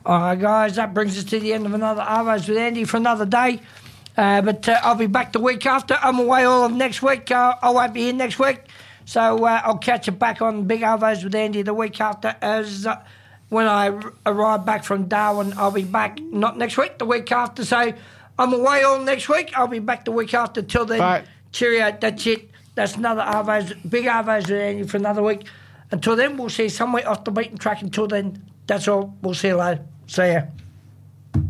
All right, guys, that brings us to the end of another Arvos with Andy for another day. But I'll be back the week after. I'm away all of next week. I won't be here next week. So I'll catch you back on Big Arvos with Andy the week after. As when I arrive back from Darwin, I'll be back not next week, the week after. So I'm away all next week. I'll be back the week after. Till then, Bye. Cheerio. That's it. That's another Arvos, Big Arvos with Andy for another week. Until then, we'll see you somewhere off the beaten track. Until then, that's all. We'll see you later. See ya.